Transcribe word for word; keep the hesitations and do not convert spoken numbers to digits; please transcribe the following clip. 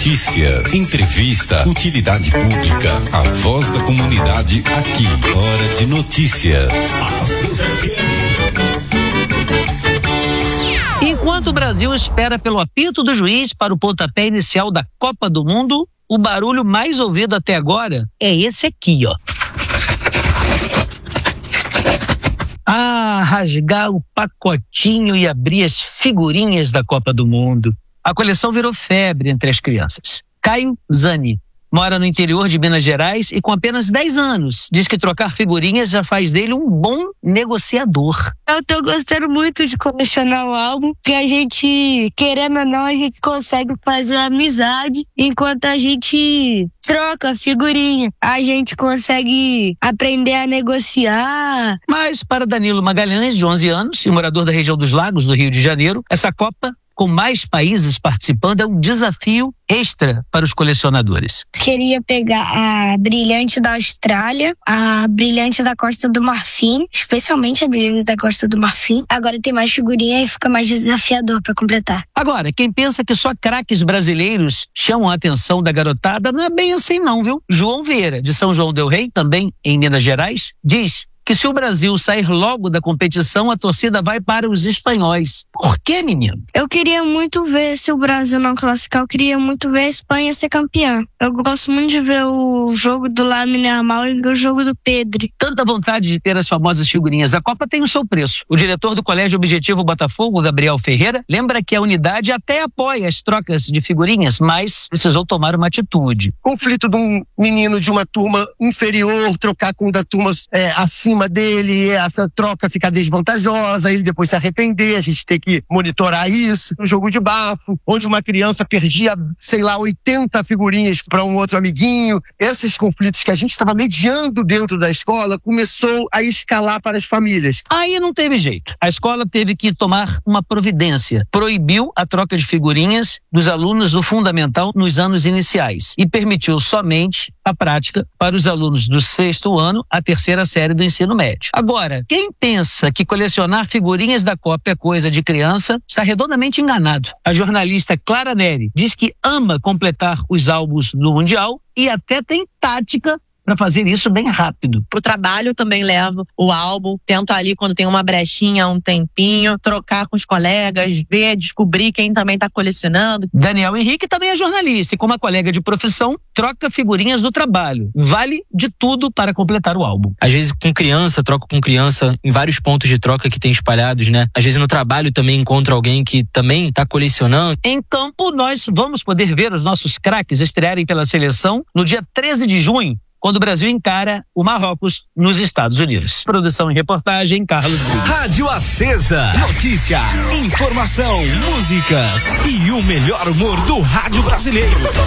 Notícias, entrevista, utilidade pública, a voz da comunidade aqui. Hora de notícias. Enquanto o Brasil espera pelo apito do juiz para o pontapé inicial da Copa do Mundo, o barulho mais ouvido até agora é esse aqui, ó. Ah, rasgar o pacotinho e abrir as figurinhas da Copa do Mundo. A coleção virou febre entre as crianças. Caio Zani mora no interior de Minas Gerais e com apenas dez anos diz que trocar figurinhas já faz dele um bom negociador. Eu tô gostando muito de colecionar o álbum, que a gente, querendo ou não, a gente consegue fazer amizade enquanto a gente troca figurinha. A gente consegue aprender a negociar. Mas para Danilo Magalhães, de onze anos e morador da região dos Lagos, do Rio de Janeiro, essa Copa, com mais países participando, é um desafio extra para os colecionadores. Queria pegar a brilhante da Austrália, a brilhante da Costa do Marfim, especialmente a brilhante da Costa do Marfim. Agora tem mais figurinha e fica mais desafiador para completar. Agora, quem pensa que só craques brasileiros chamam a atenção da garotada, não é bem assim não, viu? João Vieira, de São João del Rei, também em Minas Gerais, diz que se o Brasil sair logo da competição, a torcida vai para os espanhóis. Por quê, menino? Eu queria muito ver, se o Brasil não classificar, eu queria muito ver a Espanha ser campeã. Eu gosto muito de ver o jogo do Lamine Yamal e o jogo do Pedri. Tanta vontade de ter as famosas figurinhas. A Copa tem o seu preço. O diretor do Colégio Objetivo Botafogo, Gabriel Ferreira, lembra que a unidade até apoia as trocas de figurinhas, mas precisou tomar uma atitude. Conflito de um menino de uma turma inferior, trocar com um da turma é, acima dele, essa troca ficar desvantajosa, ele depois se arrepender, a gente tem que monitorar isso. Um jogo de bafo, onde uma criança perdia, sei lá, oitenta figurinhas para um outro amiguinho. Esses conflitos que a gente estava mediando dentro da escola começou a escalar para as famílias. Aí não teve jeito. A escola teve que tomar uma providência. Proibiu a troca de figurinhas dos alunos do fundamental nos anos iniciais e permitiu somente a prática para os alunos do sexto ano à terceira série do ensino médio. Agora, quem pensa que colecionar figurinhas da Copa é coisa de criança, está redondamente enganado. A jornalista Clara Neri diz que ama completar os álbuns do Mundial e até tem tática para fazer isso bem rápido. Pro trabalho também levo o álbum, tento ali quando tem uma brechinha, um tempinho, trocar com os colegas, ver, descobrir quem também tá colecionando. Daniel Henrique também é jornalista e como uma colega de profissão, troca figurinhas do trabalho. Vale de tudo para completar o álbum. Às vezes com criança, troco com criança em vários pontos de troca que tem espalhados, né? Às vezes no trabalho também encontro alguém que também tá colecionando. Em campo, nós vamos poder ver os nossos craques estrearem pela seleção no dia treze de junho, quando o Brasil encara o Marrocos nos Estados Unidos. Produção e reportagem, Carlos Brito. Rádio Acesa. Notícia, informação, músicas e o melhor humor do rádio brasileiro.